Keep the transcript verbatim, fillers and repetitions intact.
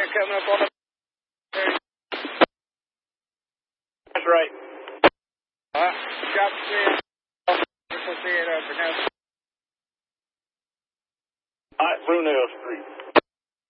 coming up on the... That's right. All right, drop the three. We'll see it over now. All right, Brunel Street.